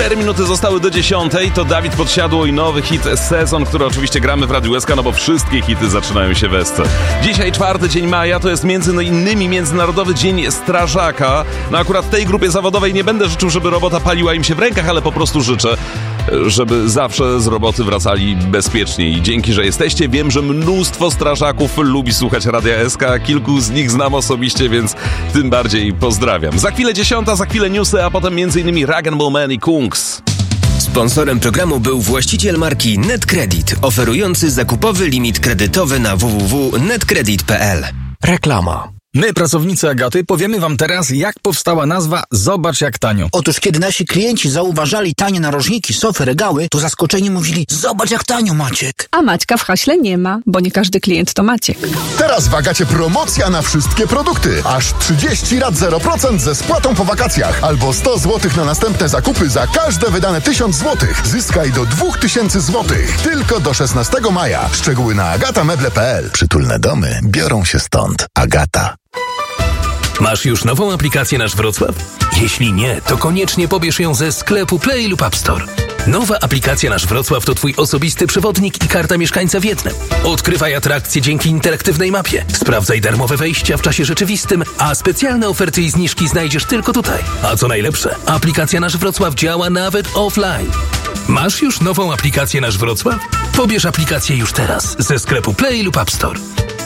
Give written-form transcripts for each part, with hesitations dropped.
4 minuty zostały do 10. To Dawid Podsiadło i nowy hit Sezon, który oczywiście gramy w Radiu SK, no bo wszystkie hity zaczynają się w SC. Dzisiaj 4 dzień maja, to jest między innymi Międzynarodowy Dzień Strażaka. No akurat tej grupie zawodowej nie będę życzył, żeby robota paliła im się w rękach, ale po prostu życzę, żeby zawsze z roboty wracali bezpiecznie. I dzięki, że jesteście. Wiem, że mnóstwo strażaków lubi słuchać Radia SK. Kilku z nich znam osobiście, więc tym bardziej pozdrawiam. Za chwilę 10, za chwilę newsy, a potem m.in. Rag & Bowman i Kungs. Sponsorem programu był właściciel marki NetCredit, oferujący zakupowy limit kredytowy na www.netcredit.pl. Reklama. My, pracownicy Agaty, powiemy wam teraz, jak powstała nazwa Zobacz jak tanio. Otóż, kiedy nasi klienci zauważali tanie narożniki, sofy, regały, to zaskoczeni mówili: zobacz jak tanio, Maciek. A Maćka w haśle nie ma, bo nie każdy klient to Maciek. Teraz w Agacie promocja na wszystkie produkty. Aż 30 rat 0% ze spłatą po wakacjach. Albo 100 zł na następne zakupy za każde wydane 1000 zł. Zyskaj do 2000 zł. Tylko do 16 maja. Szczegóły na agatameble.pl. Przytulne domy biorą się stąd. Agata. Masz już nową aplikację Nasz Wrocław? Jeśli nie, to koniecznie pobierz ją ze sklepu Play lub App Store. Nowa aplikacja Nasz Wrocław to twój osobisty przewodnik i karta mieszkańca w jednym. Odkrywaj atrakcje dzięki interaktywnej mapie. Sprawdzaj darmowe wejścia w czasie rzeczywistym, a specjalne oferty i zniżki znajdziesz tylko tutaj. A co najlepsze, aplikacja Nasz Wrocław działa nawet offline. Masz już nową aplikację Nasz Wrocław? Pobierz aplikację już teraz ze sklepu Play lub App Store.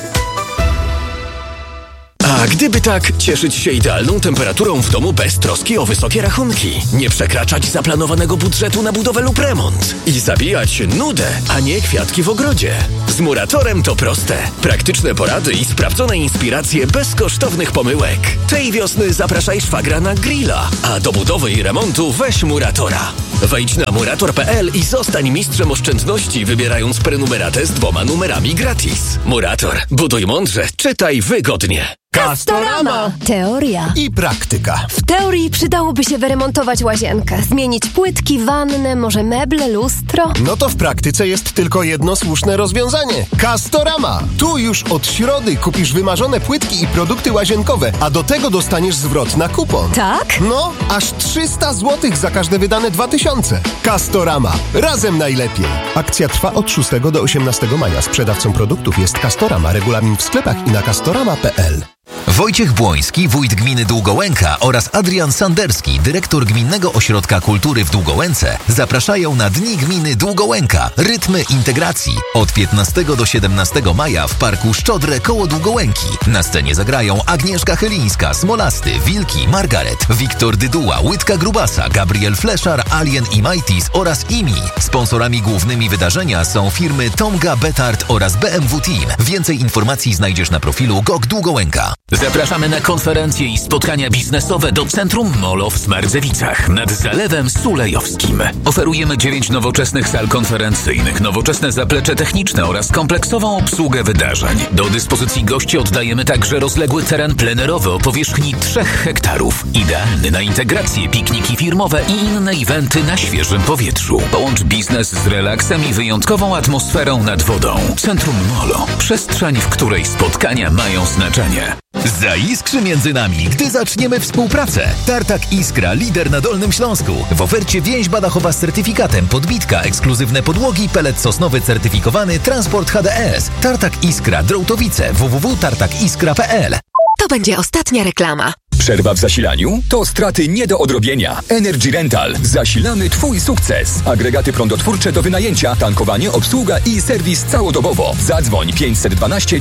A gdyby tak, cieszyć się idealną temperaturą w domu bez troski o wysokie rachunki, nie przekraczać zaplanowanego budżetu na budowę lub remont i zabijać nudę, a nie kwiatki w ogrodzie. Z Muratorem to proste. Praktyczne porady i sprawdzone inspiracje bez kosztownych pomyłek. Tej wiosny zapraszaj szwagra na grilla, a do budowy i remontu weź Muratora. Wejdź na murator.pl i zostań mistrzem oszczędności, wybierając prenumeratę z 2 numerami gratis. Murator. Buduj mądrze, czytaj wygodnie. Castorama! Teoria i praktyka. W teorii przydałoby się wyremontować łazienkę, zmienić płytki, wannę, może meble, lustro. No to w praktyce jest tylko jedno słuszne rozwiązanie. Castorama! Tu już od środy kupisz wymarzone płytki i produkty łazienkowe, a do tego dostaniesz zwrot na kupon. Tak? No, aż 300 zł za każde wydane 2000. Castorama. Razem najlepiej. Akcja trwa od 6 do 18 maja. Sprzedawcą produktów jest Castorama. Regulamin w sklepach i na castorama.pl. Wojciech Błoński, wójt gminy Długołęka oraz Adrian Sanderski, dyrektor Gminnego Ośrodka Kultury w Długołęce, zapraszają na Dni Gminy Długołęka. Rytmy integracji. Od 15 do 17 maja w Parku Szczodre koło Długołęki. Na scenie zagrają Agnieszka Chylińska, Smolasty, Wilki, Margaret, Wiktor Dyduła, Łydka Grubasa, Gabriel Fleszar, Alien i Majtis oraz IMI. Sponsorami głównymi wydarzenia są firmy Tomga, Betard oraz BMW Team. Więcej informacji znajdziesz na profilu GOG Długołęka. Zapraszamy na konferencje i spotkania biznesowe do Centrum Molo w Smardzewicach nad Zalewem Sulejowskim. Oferujemy 9 nowoczesnych sal konferencyjnych, nowoczesne zaplecze techniczne oraz kompleksową obsługę wydarzeń. Do dyspozycji gości oddajemy także rozległy teren plenerowy o powierzchni 3 hektarów. Idealny na integracje, pikniki firmowe i inne eventy na świeżym powietrzu. Połącz biznes z relaksem i wyjątkową atmosferą nad wodą. Centrum Molo. Przestrzeń, w której spotkania mają znaczenie. Zaiskrzy między nami, gdy zaczniemy współpracę. Tartak Iskra, lider na Dolnym Śląsku. W ofercie więźba dachowa z certyfikatem, podbitka, ekskluzywne podłogi, pelet sosnowy certyfikowany, transport HDS. Tartak Iskra, Drołtowice, www.tartakiskra.pl. To będzie ostatnia reklama. Przerwa w zasilaniu? To straty nie do odrobienia. Energy Rental. Zasilamy Twój sukces. Agregaty prądotwórcze do wynajęcia, tankowanie, obsługa i serwis całodobowo. Zadzwoń 512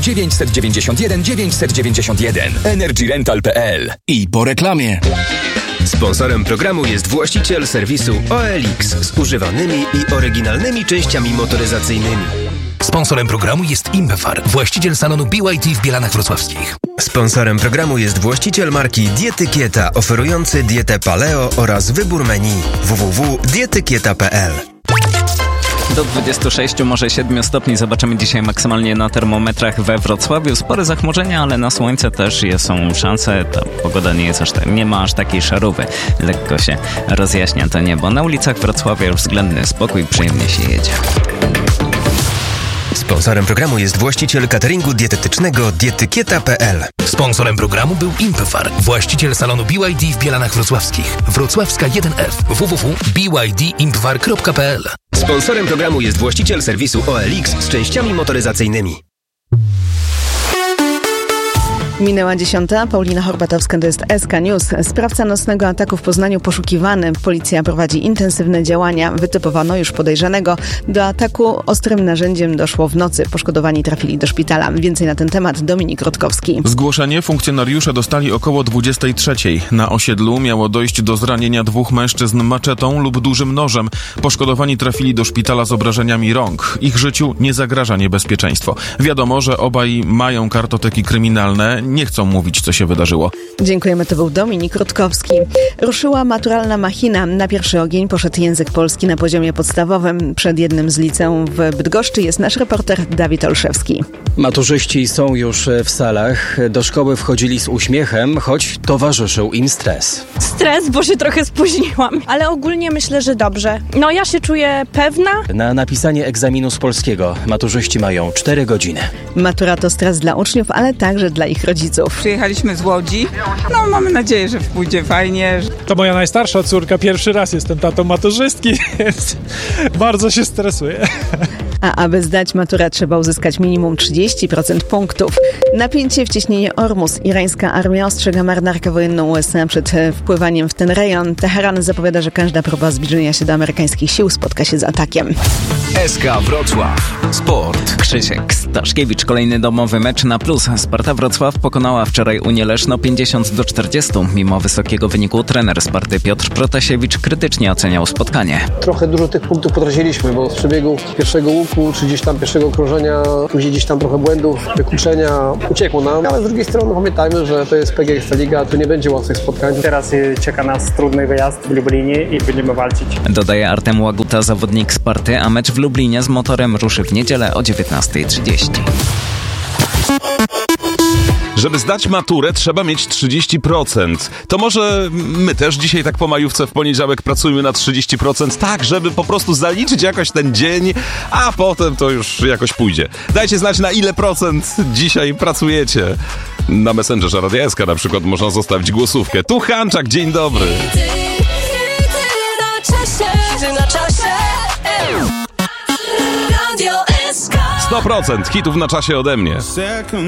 991 991. energyrental.pl. I po reklamie. Sponsorem programu jest właściciel serwisu OLX z używanymi i oryginalnymi częściami motoryzacyjnymi. Sponsorem programu jest Imbefar, właściciel salonu BYD w Bielanach Wrocławskich. Sponsorem programu jest właściciel marki Dietykieta, oferujący dietę paleo oraz wybór menu www.dietykieta.pl. Do 26, może 7 stopni zobaczymy dzisiaj maksymalnie na termometrach we Wrocławiu. Spore zachmurzenia, ale na słońce też są szanse. Ta pogoda nie ma aż takiej szarówy. Lekko się rozjaśnia to niebo. Na ulicach Wrocławia już względny spokój, przyjemnie się jedzie. Sponsorem programu jest właściciel cateringu dietetycznego dietykieta.pl. Sponsorem programu był Impfar, właściciel salonu BYD w Bielanach Wrocławskich. Wrocławska 1F. www.bydimpfar.pl. Sponsorem programu jest właściciel serwisu OLX z częściami motoryzacyjnymi. Minęła 10. Paulina Horbatowska, to jest SK News. Sprawca nocnego ataku w Poznaniu poszukiwany. Policja prowadzi intensywne działania. Wytypowano już podejrzanego. Do ataku ostrym narzędziem doszło w nocy. Poszkodowani trafili do szpitala. Więcej na ten temat Dominik Rutkowski. Zgłoszenie funkcjonariusze dostali około 23:00. Na osiedlu miało dojść do zranienia 2 mężczyzn maczetą lub dużym nożem. Poszkodowani trafili do szpitala z obrażeniami rąk. Ich życiu nie zagraża niebezpieczeństwo. Wiadomo, że obaj mają kartoteki kryminalne. Nie chcą mówić, co się wydarzyło. Dziękujemy, to był Dominik Rutkowski. Ruszyła maturalna machina. Na pierwszy ogień poszedł język polski na poziomie podstawowym. Przed jednym z liceum w Bydgoszczy jest nasz reporter Dawid Olszewski. Maturzyści są już w salach. Do szkoły wchodzili z uśmiechem, choć towarzyszył im stres. Stres, bo się trochę spóźniłam, ale ogólnie myślę, że dobrze. No ja się czuję pewna. Na napisanie egzaminu z polskiego maturzyści mają 4 godziny. Matura to stres dla uczniów, ale także dla ich rodziców. Przyjechaliśmy z Łodzi. No mamy nadzieję, że pójdzie fajnie. To moja najstarsza córka. Pierwszy raz jestem tatą maturzystki, więc bardzo się stresuję. A aby zdać maturę, trzeba uzyskać minimum 30% punktów. Napięcie w cieśninie Ormus. Irańska armia ostrzega marynarkę wojenną USA przed wpływaniem w ten rejon. Teheran zapowiada, że każda próba zbliżenia się do amerykańskich sił spotka się z atakiem. SK Wrocław. Sport. Krzysiek Staszkiewicz. Kolejny domowy mecz na plus. Sparta Wrocław pokonała wczoraj Unię Leszno 50-40. Mimo wysokiego wyniku trener Sparty Piotr Protasiewicz krytycznie oceniał spotkanie. Trochę dużo tych punktów potraciliśmy, bo z przebiegu pierwszego łuku, czy gdzieś tam pierwszego okrążenia, później gdzieś tam trochę błędów, wykluczenia uciekło nam, ale z drugiej strony pamiętajmy, że to jest PGA Ekstraliga, tu nie będzie łatwych spotkań. Teraz czeka nas trudny wyjazd w Lublinie i będziemy walczyć. Dodaje Artem Łaguta, zawodnik Sparty, a mecz w Lublinie z Motorem ruszy w niedzielę o 19:30. Żeby zdać maturę, trzeba mieć 30%. To może my też dzisiaj tak po majówce w poniedziałek pracujmy na 30%, tak, żeby po prostu zaliczyć jakoś ten dzień, a potem to już jakoś pójdzie. Dajcie znać, na ile procent dzisiaj pracujecie. Na Messengerze Radia SK na przykład można zostawić głosówkę. Tu Hanczak, dzień dobry. 100% hitów na czasie ode mnie.